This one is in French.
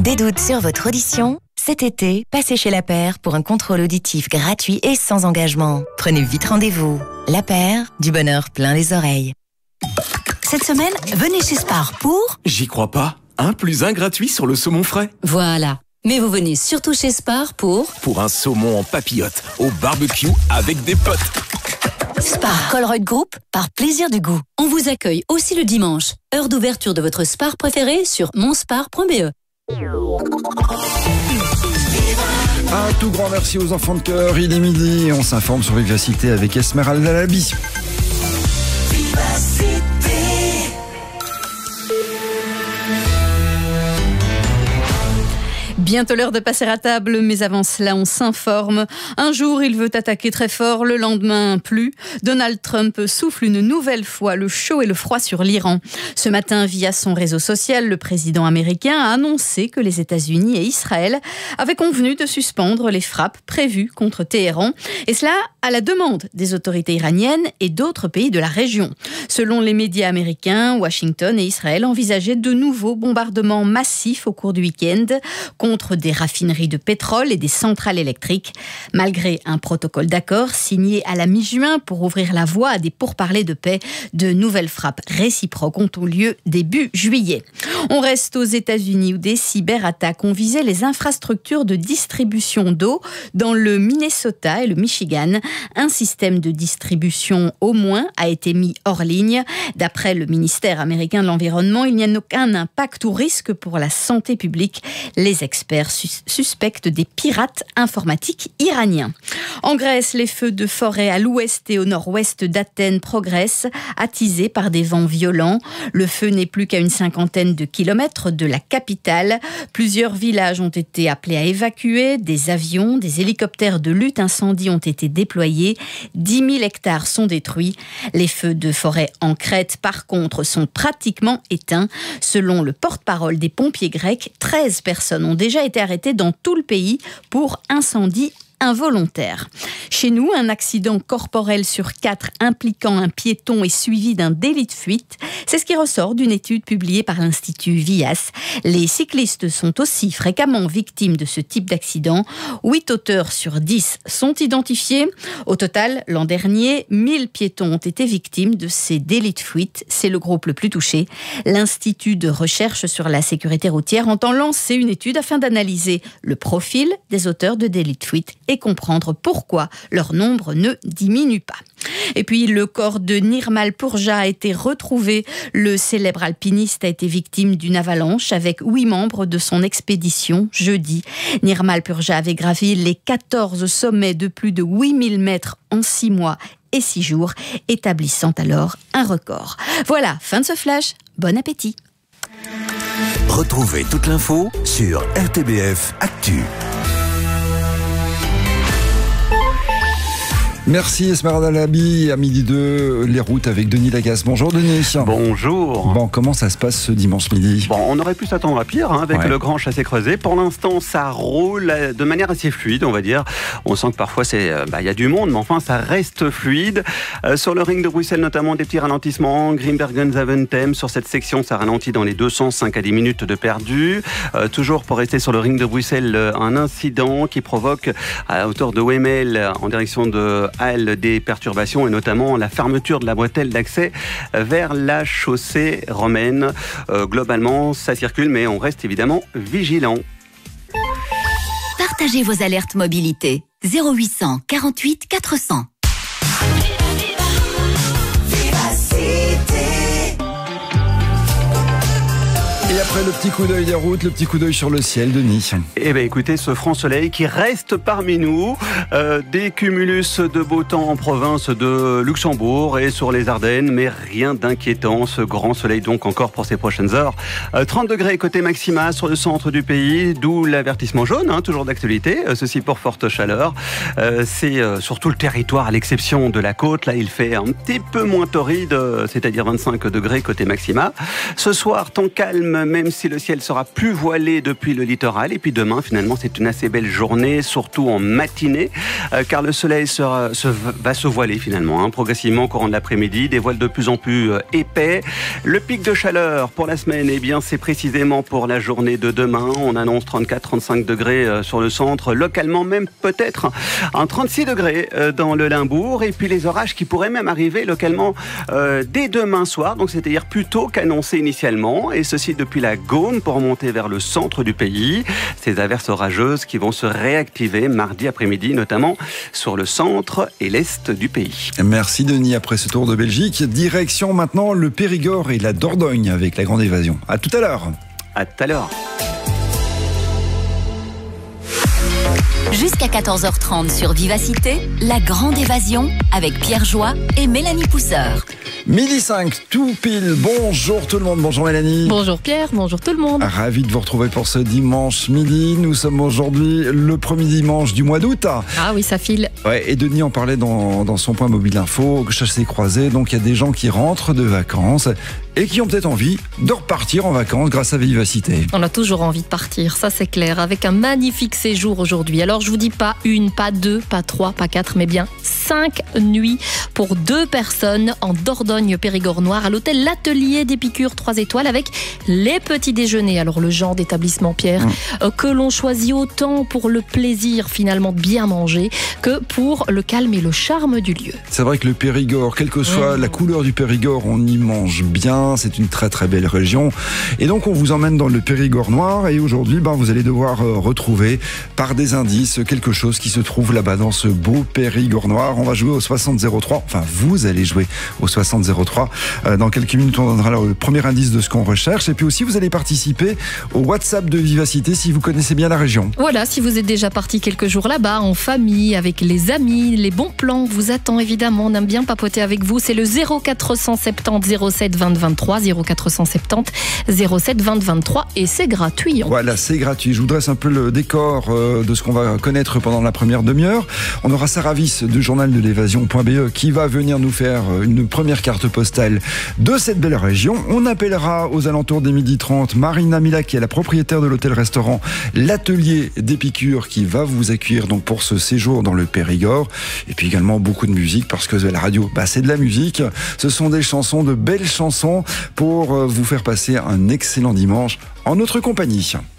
Des doutes sur votre audition ? Cet été, passez chez La Paire pour un contrôle auditif gratuit et sans engagement. Prenez vite rendez-vous. La Paire, du bonheur plein les oreilles. Cette semaine, venez chez Spar pour... J'y crois pas. 1 + 1 gratuit sur le saumon frais. Voilà. Mais vous venez surtout chez Spar pour... Pour un saumon en papillote, au barbecue avec des potes. Spar Colruyt Group, par plaisir du goût. On vous accueille aussi le dimanche. Heure d'ouverture de votre Spar préféré sur monspar.be. Un tout grand merci aux enfants de cœur. Il est midi et on s'informe sur Vivacité avec Esmeralda Labi. Bientôt l'heure de passer à table, mais avant cela, on s'informe. Un jour, il veut attaquer très fort, le lendemain, plus. Donald Trump souffle une nouvelle fois le chaud et le froid sur l'Iran. Ce matin, via son réseau social, le président américain a annoncé que les États-Unis et Israël avaient convenu de suspendre les frappes prévues contre Téhéran. Et cela à la demande des autorités iraniennes et d'autres pays de la région. Selon les médias américains, Washington et Israël envisageaient de nouveaux bombardements massifs au cours du week-end contre des raffineries de pétrole et des centrales électriques. Malgré un protocole d'accord signé à la mi-juin pour ouvrir la voie à des pourparlers de paix, de nouvelles frappes réciproques ont eu lieu début juillet. On reste aux États-Unis où des cyberattaques ont visé les infrastructures de distribution d'eau dans le Minnesota et le Michigan. Un système de distribution au moins a été mis hors ligne. D'après le ministère américain de l'Environnement, il n'y a aucun impact ou risque pour la santé publique. Les experts suspectent des pirates informatiques iraniens. En Grèce, les feux de forêt à l'ouest et au nord-ouest d'Athènes progressent, attisés par des vents violents. Le feu n'est plus qu'à une 50aine de kilomètres de la capitale. Plusieurs villages ont été appelés à évacuer. Des avions, des hélicoptères de lutte incendie ont été déployés. 10 000 hectares sont détruits. Les feux de forêt en Crète, par contre, sont pratiquement éteints. Selon le porte-parole des pompiers grecs, 13 personnes ont déjà été arrêtées dans tout le pays pour incendie involontaire. Chez nous, un accident corporel sur 4 impliquant un piéton est suivi d'un délit de fuite. C'est ce qui ressort d'une étude publiée par l'Institut VIAS. Les cyclistes sont aussi fréquemment victimes de ce type d'accident. 8 auteurs sur 10 sont identifiés. Au total, l'an dernier, 1000 piétons ont été victimes de ces délits de fuite. C'est le groupe le plus touché. L'Institut de recherche sur la sécurité routière entend lancer une étude afin d'analyser le profil des auteurs de délits de fuite et comprendre pourquoi leur nombre ne diminue pas. Et puis, le corps de Nirmal Purja a été retrouvé. Le célèbre alpiniste a été victime d'une avalanche avec 8 membres de son expédition jeudi. Nirmal Purja avait gravi les 14 sommets de plus de 8000 mètres en 6 mois et 6 jours, établissant alors un record. Voilà, fin de ce flash. Bon appétit. Retrouvez toute l'info sur RTBF Actu. Merci Esmeralda Labi. À midi 2, les routes avec Denis Lagasse. Bonjour Denis. Bonjour. Bon, comment ça se passe ce dimanche midi ? Bon, on aurait pu s'attendre à pire avec le grand chassé-creusé. Pour l'instant, ça roule de manière assez fluide, on va dire. On sent que parfois, il y a du monde, mais enfin, ça reste fluide. Sur le ring de Bruxelles, notamment, des petits ralentissements. Grimbergen-Zaventem, sur cette section, ça ralentit dans les 5 à 10 minutes de perdu. Toujours pour rester sur le ring de Bruxelles, un incident qui provoque à hauteur de Wemmel, en direction de Halle, des perturbations et notamment la fermeture de la bretelle d'accès vers la chaussée romaine. Globalement, ça circule, mais on reste évidemment vigilant. Partagez vos alertes mobilité. 0800 48 400. Et après le petit coup d'œil des routes, le petit coup d'œil sur le ciel, Denis. Eh bien écoutez, ce franc soleil qui reste parmi nous, des cumulus de beau temps en province de Luxembourg et sur les Ardennes, mais rien d'inquiétant, ce grand soleil donc encore pour ces prochaines heures. 30 degrés côté maxima sur le centre du pays, d'où l'avertissement jaune, toujours d'actualité, ceci pour forte chaleur. C'est sur tout le territoire à l'exception de la côte, là il fait un petit peu moins torride, c'est-à-dire 25 degrés côté maxima. Ce soir, temps calme calme, même si le ciel sera plus voilé depuis le littoral. Et puis demain, finalement, c'est une assez belle journée, surtout en matinée, car le soleil va se voiler finalement, progressivement au courant de l'après-midi, des voiles de plus en plus épais. Le pic de chaleur pour la semaine, eh bien, c'est précisément pour la journée de demain. On annonce 34-35 degrés sur le centre, localement même peut-être un 36 degrés dans le Limbourg. Et puis les orages qui pourraient même arriver localement dès demain soir, donc c'est-à-dire plus tôt qu'annoncé initialement, et ceci depuis la Gaume pour remonter vers le centre du pays. Ces averses orageuses qui vont se réactiver mardi après-midi, notamment sur le centre et l'est du pays. Merci Denis. Après ce tour de Belgique, direction maintenant le Périgord et la Dordogne avec la Grande Évasion. À tout à l'heure. À tout à l'heure. Jusqu'à 14h30 sur Vivacité, la Grande Évasion avec Pierre Joie et Mélanie Pousseur. 12h05, tout pile. Bonjour tout le monde, bonjour Mélanie. Bonjour Pierre, bonjour tout le monde. Ravi de vous retrouver pour ce dimanche midi. Nous sommes aujourd'hui le premier dimanche du mois d'août. Ah oui, ça file. Ouais, et Denis en parlait dans son point mobile info, chassé croisé. Donc il y a des gens qui rentrent de vacances et qui ont peut-être envie de repartir en vacances grâce à Vivacité. On a toujours envie de partir, ça c'est clair, avec un magnifique séjour aujourd'hui. Alors je vous dis pas une, pas deux, pas trois, pas quatre, mais bien 5 nuits pour 2 personnes en Dordogne Périgord Noir à l'hôtel L'Atelier d'Épicure 3 étoiles avec les petits déjeuners. Alors le genre d'établissement, Pierre, que l'on choisit autant pour le plaisir finalement de bien manger que pour le calme et le charme du lieu. C'est vrai que le Périgord, quelle que soit la couleur du Périgord, on y mange bien. C'est une très très belle région. Et donc on vous emmène dans le Périgord Noir et aujourd'hui vous allez devoir retrouver par des indices quelque chose qui se trouve là-bas dans ce beau Périgord Noir. On va jouer au 6003, enfin vous allez jouer au 6003. Dans quelques minutes on donnera le premier indice de ce qu'on recherche et puis aussi vous allez participer au WhatsApp de Vivacité si vous connaissez bien la région. Voilà, si vous êtes déjà parti quelques jours là-bas en famille, avec les amis, les bons plans vous attend évidemment, on aime bien papoter avec vous, c'est le 0470 07 20 23, 0470 07 20 23 et c'est gratuit. Voilà, c'est gratuit. Je vous dresse un peu le décor de ce qu'on va connaître pendant la première demi-heure. On aura Sarah Viss de journal de l'évasion.be qui va venir nous faire une première carte postale de cette belle région. On appellera aux alentours des 12h30 Marina Mila qui est la propriétaire de l'hôtel-restaurant L'Atelier d'Épicure qui va vous accueillir donc pour ce séjour dans le Périgord. Et puis également beaucoup de musique parce que la radio, c'est de la musique. Ce sont des chansons, de belles chansons pour vous faire passer un excellent dimanche en notre compagnie.